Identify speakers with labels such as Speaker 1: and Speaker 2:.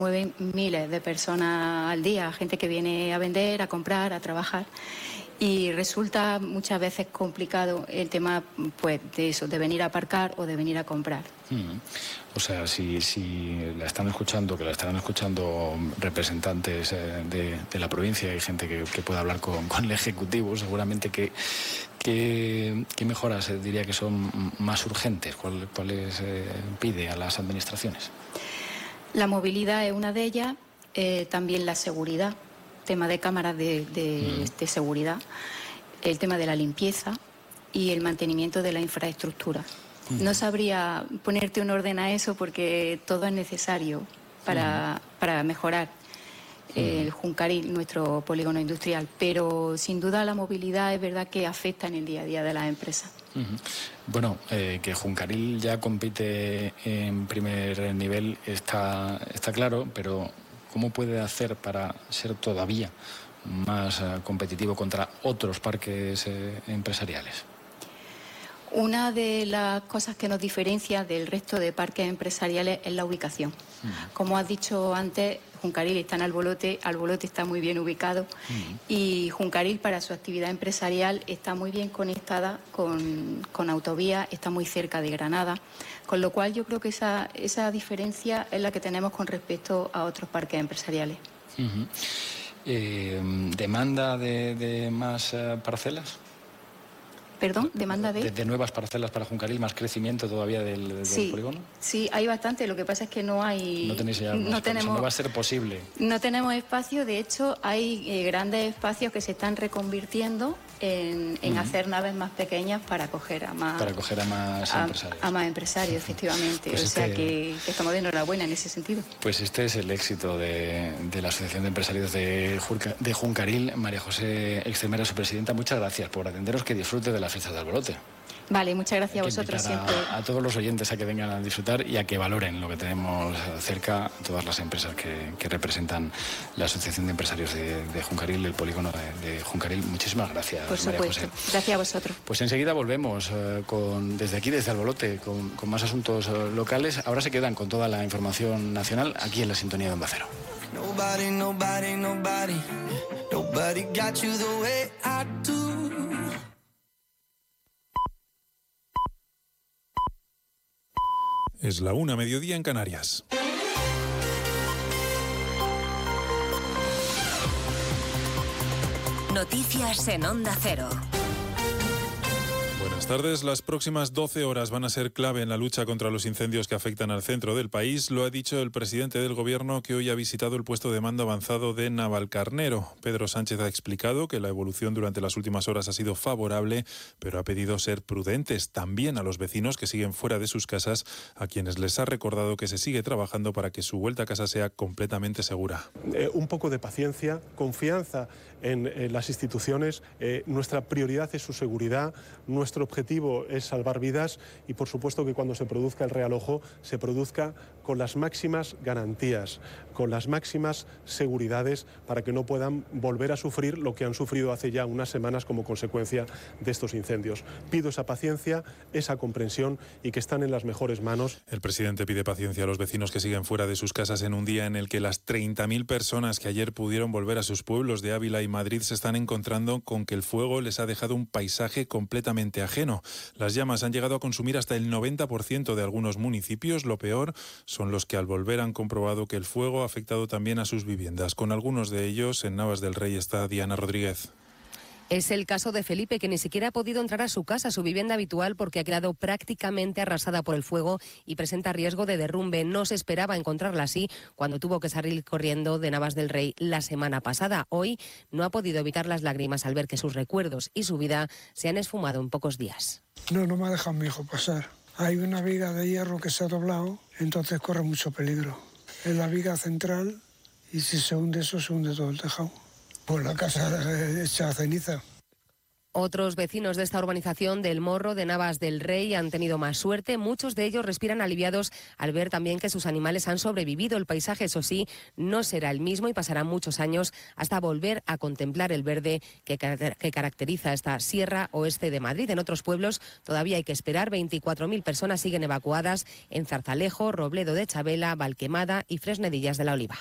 Speaker 1: mueven miles de personas al día, gente que viene a vender, a comprar, a trabajar. Y resulta muchas veces complicado el tema, pues, de eso, de venir a aparcar o de venir a comprar.
Speaker 2: O sea, si la están escuchando, que la estarán escuchando representantes de la provincia y gente que pueda hablar con el Ejecutivo, seguramente ¿qué mejoras diría que son más urgentes? ¿Cuáles pide a las administraciones?
Speaker 1: La movilidad es una de ellas, también la seguridad, tema de cámaras de seguridad, el tema de la limpieza y el mantenimiento de la infraestructura. No sabría ponerte un orden a eso porque todo es necesario para mejorar el Juncaril, nuestro polígono industrial, pero sin duda la movilidad es verdad que afecta en el día a día de las empresas.
Speaker 2: Bueno, que Juncaril ya compite en primer nivel está claro, pero ¿cómo puede hacer para ser todavía más competitivo contra otros parques empresariales?
Speaker 1: Una de las cosas que nos diferencia del resto de parques empresariales es la ubicación. Como has dicho antes, Juncaril está en Albolote está muy bien ubicado y Juncaril para su actividad empresarial está muy bien conectada con autovía, está muy cerca de Granada, con lo cual yo creo que esa diferencia es la que tenemos con respecto a otros parques empresariales.
Speaker 2: ¿Demanda de más parcelas?
Speaker 1: ¿Perdón? ¿Demanda
Speaker 2: de nuevas parcelas para Juncaril, más crecimiento todavía del polígono?
Speaker 1: Sí, hay bastante. Lo que pasa es que no hay...
Speaker 2: No va a ser posible.
Speaker 1: No tenemos espacio. De hecho, hay grandes espacios que se están reconvirtiendo en hacer naves más pequeñas para acoger a más...
Speaker 2: Para acoger a más empresarios.
Speaker 1: A más empresarios, efectivamente.
Speaker 2: Pues
Speaker 1: o sea que estamos de enhorabuena en ese sentido.
Speaker 2: Pues este es el éxito de la Asociación de Empresarios de Juncaril. María José Extremera, su presidenta, muchas gracias por atenderos. Que disfrute de las fiestas de Albolote.
Speaker 1: Vale, muchas gracias a vosotros siempre.
Speaker 2: A todos los oyentes a que vengan a disfrutar y a que valoren lo que tenemos cerca, todas las empresas que representan la Asociación de Empresarios de Juncaril, el polígono de Juncaril. Muchísimas gracias,
Speaker 1: por supuesto.
Speaker 2: María José.
Speaker 1: Gracias a vosotros.
Speaker 2: Pues enseguida volvemos desde aquí, desde Albolote, con más asuntos locales. Ahora se quedan con toda la información nacional aquí en la sintonía de Onda Cero. Nobody got you the way I do.
Speaker 3: Es la 1:00 mediodía en Canarias.
Speaker 4: Noticias en Onda Cero.
Speaker 3: Buenas tardes. Las próximas 12 horas van a ser clave en la lucha contra los incendios que afectan al centro del país. Lo ha dicho el presidente del Gobierno, que hoy ha visitado el puesto de mando avanzado de Navalcarnero. Pedro Sánchez ha explicado que la evolución durante las últimas horas ha sido favorable, pero ha pedido ser prudentes también a los vecinos que siguen fuera de sus casas, a quienes les ha recordado que se sigue trabajando para que su vuelta a casa sea completamente segura.
Speaker 5: Un poco de paciencia, confianza en las instituciones. Nuestra prioridad es su seguridad, nuestro objetivo es salvar vidas y por supuesto que cuando se produzca el realojo se produzca con las máximas garantías, con las máximas seguridades para que no puedan volver a sufrir lo que han sufrido hace ya unas semanas como consecuencia de estos incendios. Pido esa paciencia, esa comprensión y que están en las mejores manos.
Speaker 3: El presidente pide paciencia a los vecinos que siguen fuera de sus casas en un día en el que las 30.000 personas que ayer pudieron volver a sus pueblos de Ávila y Madrid se están encontrando con que el fuego les ha dejado un paisaje completamente ajeno. Las llamas han llegado a consumir hasta el 90% de algunos municipios. Lo peor son los que al volver han comprobado que el fuego ha afectado también a sus viviendas. Con algunos de ellos, en Navas del Rey está Diana Rodríguez.
Speaker 6: Es el caso de Felipe, que ni siquiera ha podido entrar a su casa, a su vivienda habitual, porque ha quedado prácticamente arrasada por el fuego y presenta riesgo de derrumbe. No se esperaba encontrarla así cuando tuvo que salir corriendo de Navas del Rey la semana pasada. Hoy no ha podido evitar las lágrimas al ver que sus recuerdos y su vida se han esfumado en pocos días.
Speaker 7: No me ha dejado mi hijo pasar. Hay una viga de hierro que se ha doblado, entonces corre mucho peligro. Es la viga central y si se hunde eso, se hunde todo el tejado. Pues la casa hecha ceniza.
Speaker 6: Otros vecinos de esta urbanización del Morro de Navas del Rey han tenido más suerte. Muchos de ellos respiran aliviados al ver también que sus animales han sobrevivido. El paisaje, eso sí, no será el mismo y pasarán muchos años hasta volver a contemplar el verde que caracteriza esta Sierra Oeste de Madrid. En otros pueblos todavía hay que esperar. 24.000 personas siguen evacuadas en Zarzalejo, Robledo de Chabela, Valquemada y Fresnedillas de la Oliva.